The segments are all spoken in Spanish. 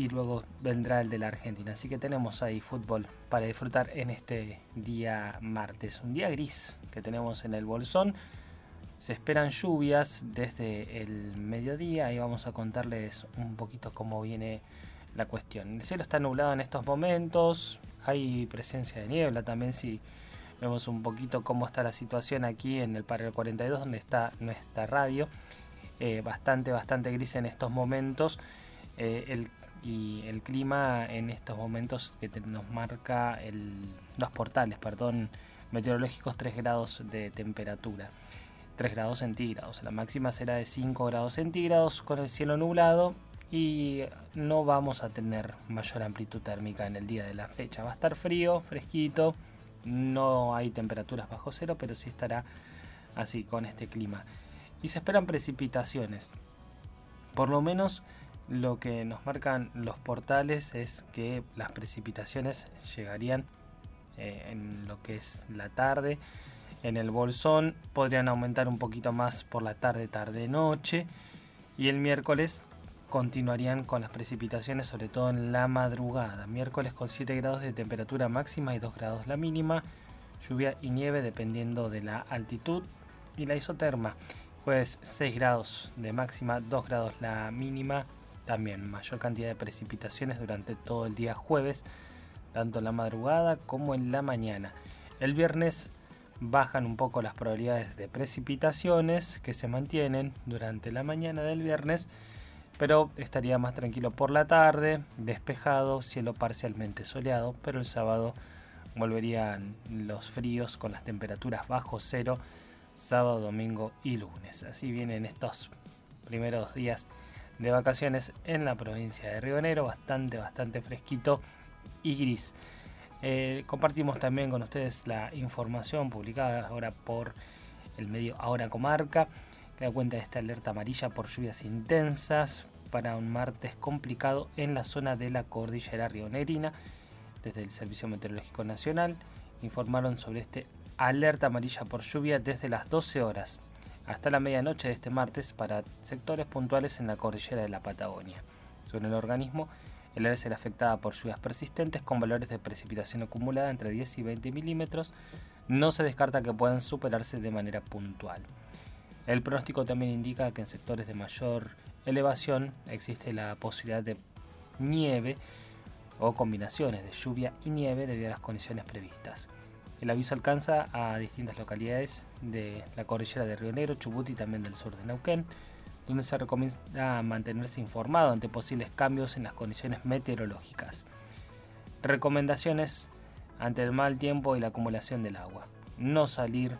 y luego vendrá el de la Argentina. Así que tenemos ahí fútbol para disfrutar en este día martes. Un día gris que tenemos en el Bolsón. Se esperan lluvias desde el mediodía y vamos a contarles un poquito cómo viene la cuestión. El cielo está nublado en estos momentos, hay presencia de niebla también. Si vemos un poquito cómo está la situación aquí en el Parque 42, donde está nuestra radio, bastante gris en estos momentos. El clima en estos momentos que nos marca los portales, meteorológicos, 3 grados de temperatura. 3 grados centígrados. La máxima será de 5 grados centígrados con el cielo nublado y no vamos a tener mayor amplitud térmica en el día de la fecha. Va a estar frío, fresquito, no hay temperaturas bajo cero, pero sí estará así con este clima. Y se esperan precipitaciones. Por lo menos lo que nos marcan los portales es que las precipitaciones llegarían en lo que es la tarde. En el Bolsón podrían aumentar un poquito más por la tarde-noche. Y el miércoles continuarían con las precipitaciones, sobre todo en la madrugada. Miércoles con 7 grados de temperatura máxima y 2 grados la mínima. Lluvia y nieve dependiendo de la altitud y la isoterma. Jueves 6 grados de máxima, 2 grados la mínima. También mayor cantidad de precipitaciones durante todo el día jueves, tanto en la madrugada como en la mañana. El viernes bajan un poco las probabilidades de precipitaciones, que se mantienen durante la mañana del viernes, pero estaría más tranquilo por la tarde, despejado, cielo parcialmente soleado, pero el sábado volverían los fríos con las temperaturas bajo cero, sábado, domingo y lunes. Así vienen estos primeros días de vacaciones en la provincia de Río Negro, bastante fresquito y gris. Compartimos también con ustedes la información publicada ahora por el medio Ahora Comarca, que da cuenta de esta alerta amarilla por lluvias intensas para un martes complicado en la zona de la cordillera rionegrina. Desde el Servicio Meteorológico Nacional informaron sobre este alerta amarilla por lluvia desde las 12 horas hasta la medianoche de este martes para sectores puntuales en la cordillera de la Patagonia. Según el organismo, el área será afectada por lluvias persistentes con valores de precipitación acumulada entre 10 y 20 milímetros. No se descarta que puedan superarse de manera puntual. El pronóstico también indica que en sectores de mayor elevación existe la posibilidad de nieve o combinaciones de lluvia y nieve debido a las condiciones previstas. El aviso alcanza a distintas localidades de la cordillera de Río Negro, Chubut y también del sur de Neuquén, donde se recomienda mantenerse informado ante posibles cambios en las condiciones meteorológicas. Recomendaciones ante el mal tiempo y la acumulación del agua: no salir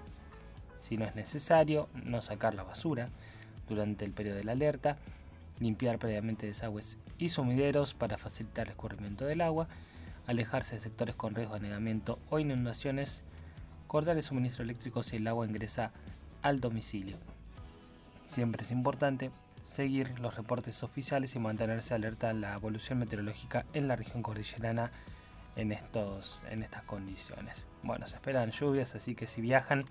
si no es necesario, no sacar la basura durante el periodo de la alerta, limpiar previamente desagües y sumideros para facilitar el escurrimiento del agua, alejarse de sectores con riesgo de anegamiento o inundaciones, cortar el suministro eléctrico si el agua ingresa al domicilio. Siempre es importante seguir los reportes oficiales y mantenerse alerta a la evolución meteorológica en la región cordillerana en estas condiciones. Bueno, se esperan lluvias, así que si viajan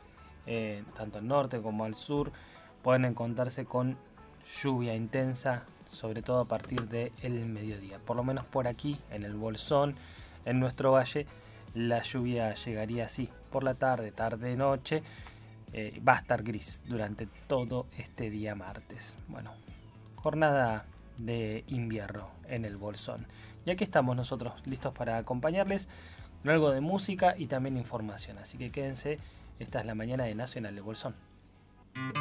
tanto al norte como al sur, pueden encontrarse con lluvia intensa, sobre todo a partir del mediodía. Por lo menos por aquí, en el Bolsón, en nuestro valle, la lluvia llegaría así por la tarde-noche. Va a estar gris durante todo este día martes. Bueno, jornada de invierno en el Bolsón. Y aquí estamos nosotros listos para acompañarles con algo de música y también información. Así que quédense, esta es la mañana de Nacional de Bolsón.